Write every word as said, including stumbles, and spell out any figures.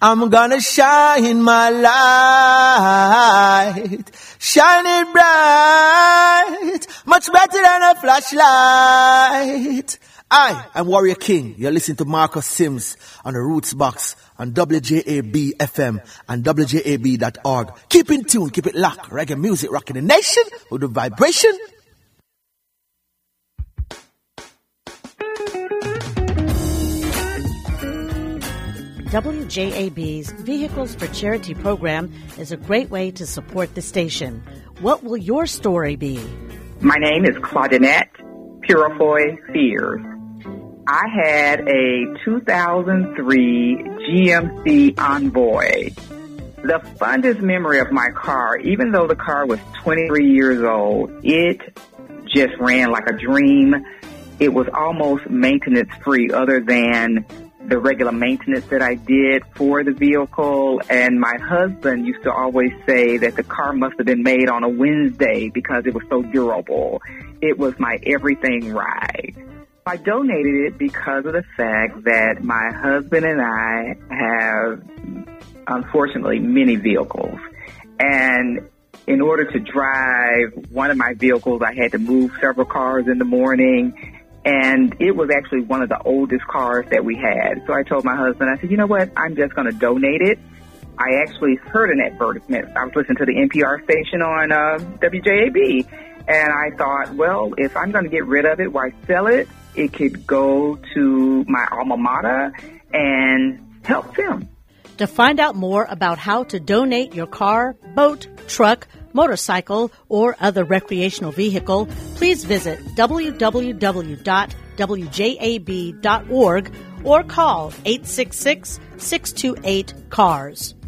I'm gonna shine my light, shine it bright, much better than a flashlight. I am Warrior King. You're listening to Marcus Sims on the Roots Box on W J A B F M and W J A B dot org. Keep in tune, keep it locked. Reggae music rocking the nation with the vibration. W J A B's Vehicles for Charity program is a great way to support the station. What will your story be? My name is Claudinette Purifoy Fears. I had a two thousand three G M C Envoy. The fondest memory of my car, even though the car was twenty-three years old, it just ran like a dream. It was almost maintenance-free other than the regular maintenance that I did for the vehicle. And my husband used to always say that the car must have been made on a Wednesday because it was so durable. It was my everything ride. I donated it because of the fact that my husband and I have, unfortunately, many vehicles. And in order to drive one of my vehicles, I had to move several cars in the morning. And it was actually one of the oldest cars that we had. So I told my husband, I said, you know what, I'm just going to donate it. I actually heard an advertisement. I was listening to the N P R station on uh, W J A B. And I thought, well, if I'm going to get rid of it, why sell it? It could go to my alma mater and help them. To find out more about how to donate your car, boat, truck, motorcycle, or other recreational vehicle, please visit w w w dot w j a b dot org or call eight six six, six two eight, C A R S.